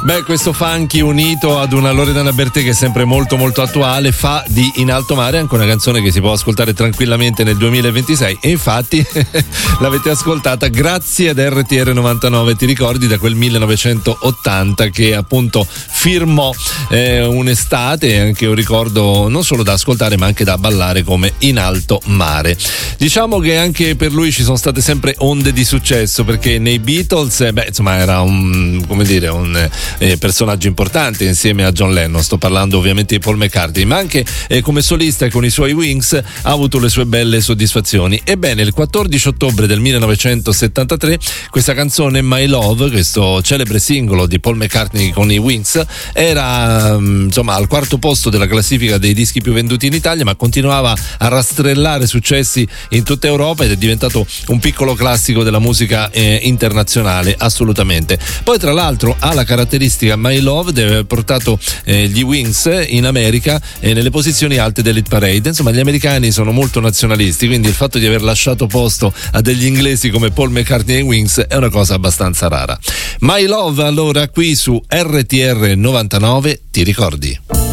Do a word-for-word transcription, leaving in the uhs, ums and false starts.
Beh, questo funky unito ad una Loredana Bertè che è sempre molto molto attuale fa di In Alto Mare anche una canzone che si può ascoltare tranquillamente nel duemilaventisei, e infatti l'avete ascoltata grazie ad R T R novantanove, ti ricordi, da quel millenovecentottanta che appunto firmò eh, un'estate, anche un ricordo non solo da ascoltare ma anche da ballare, come In Alto Mare. Diciamo che anche per lui ci sono state sempre onde di successo, perché nei Beatles eh, beh insomma era un, come dire, un eh, personaggio importante insieme a John Lennon. Sto parlando ovviamente di Paul McCartney, ma anche eh, come solista con i suoi Wings ha avuto le sue belle soddisfazioni. Ebbene, il quattordici ottobre del millenovecentosettantatré questa canzone My Love, questo celebre singolo di Paul McCartney con i Wings, era insomma al quarto posto della classifica dei dischi più venduti in Italia, ma continuava a rastrellare successi in tutta Europa ed è diventato un piccolo classico della musica eh, internazionale, assolutamente. Poi tra l'altro ha la caratteristica My Love di aver portato eh, gli Wings in America e eh, nelle posizioni alte dell'Hit Parade. Insomma, gli americani sono molto nazionalisti, quindi il fatto di aver lasciato posto a degli inglesi come Paul McCartney e Wings è una cosa abbastanza rara. My Love allora qui su R T R novantanove, ti ricordi?